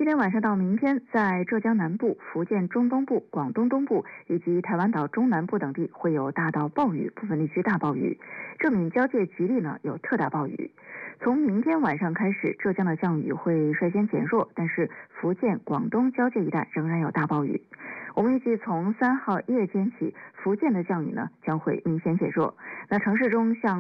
今天晚上到明天，在浙江南部、福建中东部、广东东部以及台湾岛中南部等地会有大到暴雨，部分地区大暴雨。浙闽交界局里呢有特大暴雨。从明天晚上开始，浙江的降雨会率先减弱，但是福建、广东交界一带仍然有大暴雨。我们预计从3号夜间起，福建的降雨呢将会明显减弱。那城市中像